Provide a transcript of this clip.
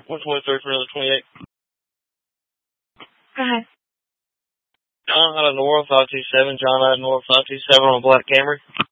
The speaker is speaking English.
123 for another 28. Go ahead. John out of North 527. John out of North 527 on a black Camry.